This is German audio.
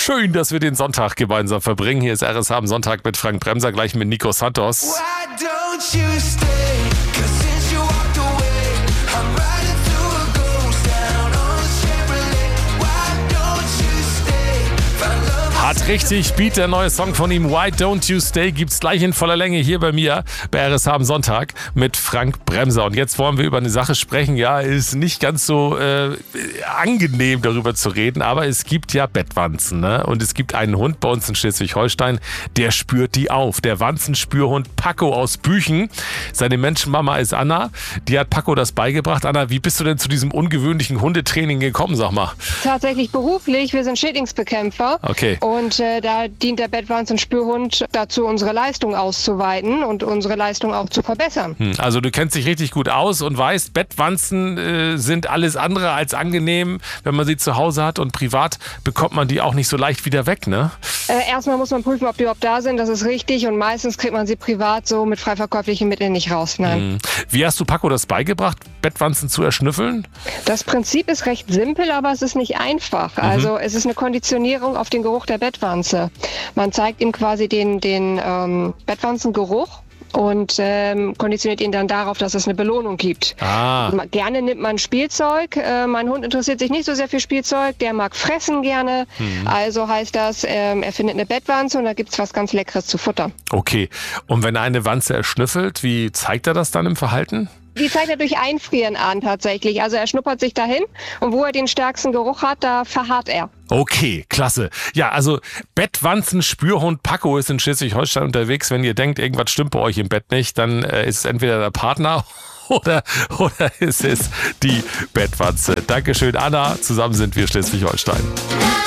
Schön, dass wir den Sonntag gemeinsam verbringen. Hier ist RSH am Sonntag mit Frank Bremser, gleich mit Nico Santos. Why don't you stay? 'Cause since you walked away, I'm riding through a ghost town on a Chevrolet. Why don't you stay? Find love. Hat richtig Beat, der neue Song von ihm, Why Don't You Stay, gibt's gleich in voller Länge hier bei mir, bei RSH am Sonntag mit Frank Bremser. Und jetzt wollen wir über eine Sache sprechen, ja, ist nicht ganz so angenehm darüber zu reden, aber es gibt ja Bettwanzen, ne? Und es gibt einen Hund bei uns in Schleswig-Holstein, der spürt die auf. Der Wanzenspürhund Paco aus Büchen. Seine Menschenmama ist Anna, die hat Paco das beigebracht. Anna, wie bist du denn zu diesem ungewöhnlichen Hundetraining gekommen, sag mal? Tatsächlich beruflich, wir sind Schädlingsbekämpfer. Okay. Und da dient der Bettwanzenspürhund dazu, unsere Leistung auszuweiten und unsere Leistung auch zu verbessern. Also du kennst dich richtig gut aus und weißt, Bettwanzen sind alles andere als angenehm, wenn man sie zu Hause hat, und privat bekommt man die auch nicht so leicht wieder weg, ne? Erstmal muss man prüfen, ob die überhaupt da sind, das ist richtig, und meistens kriegt man sie privat so mit frei verkäuflichen Mitteln nicht raus. Nein. Wie hast du Paco das beigebracht, Bettwanzen zu erschnüffeln? Das Prinzip ist recht simpel, aber es ist nicht einfach. Also es ist eine Konditionierung auf den Geruch der Bettwanze. Man zeigt ihm quasi den Bettwanzengeruch und konditioniert ihn dann darauf, dass es eine Belohnung gibt. Gerne nimmt man Spielzeug. Mein Hund interessiert sich nicht so sehr für Spielzeug, der mag fressen gerne. Also heißt das, er findet eine Bettwanze und da gibt's was ganz Leckeres zu futtern. Okay, und wenn er eine Wanze erschnüffelt, wie zeigt er das dann im Verhalten? Die zeigt er durch Einfrieren an tatsächlich. Also er schnuppert sich dahin und wo er den stärksten Geruch hat, da verharrt er. Okay, klasse. Ja, also Bettwanzenspürhund Paco ist in Schleswig-Holstein unterwegs. Wenn ihr denkt, irgendwas stimmt bei euch im Bett nicht, dann ist es entweder der Partner oder ist es die Bettwanze. Dankeschön, Anna. Zusammen sind wir Schleswig-Holstein.